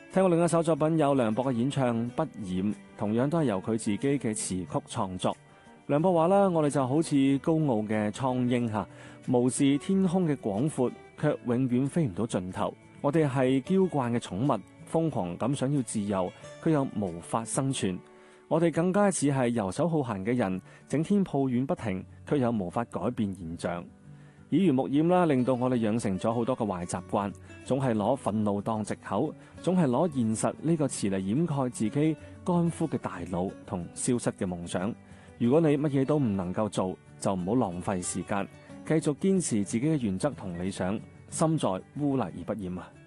聽過另一首作品有梁博嘅演唱《不染》，同樣都係由佢自己嘅詞曲創作。梁博話啦，我哋就好似高傲嘅蒼鷹嚇，無視天空嘅廣闊，卻永遠飛唔到盡頭。我哋係嬌慣嘅寵物，瘋狂咁想要自由，卻又無法生存。我哋更加似係遊手好閒嘅人，整天抱怨不停，卻又無法改變現象。耳濡目染啦，令到我哋養成咗好多嘅壞習慣，總係攞憤怒當藉口，總係攞現實呢個詞嚟掩蓋自己乾枯嘅大腦同消失嘅夢想。如果你乜嘢都唔能夠做，就唔好浪費時間，繼續堅持自己嘅原則同理想，心在烏泥而不染啊！